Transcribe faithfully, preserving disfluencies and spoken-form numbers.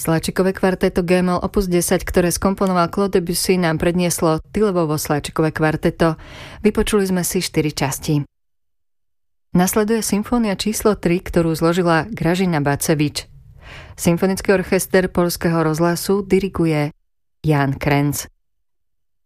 Sláčikové kvarteto G-moll opus desať, ktoré skomponoval Claude Debussy, nám prednieslo Tylovovo sláčikové kvarteto. Vypočuli sme si štyri časti. Nasleduje symfónia číslo tri, ktorú zložila Gražina Bacevič. Symfonický orchester Poľského rozhlasu diriguje Jan Krenz.